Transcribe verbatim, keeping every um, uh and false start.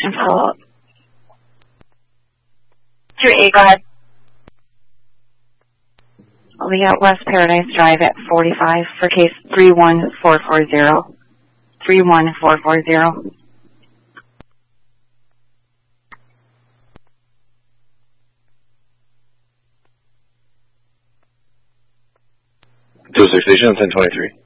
and follow up. two eight, go ahead. I'll be at West Paradise Drive at forty-five for case three one four four zero. three one four four zero. two oh six Station, ten twenty-three.